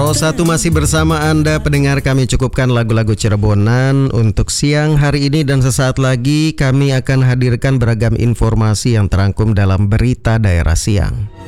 101 masih bersama Anda pendengar, kami cukupkan lagu-lagu Cirebonan untuk siang hari ini dan sesaat lagi kami akan hadirkan beragam informasi yang terangkum dalam Berita Daerah Siang.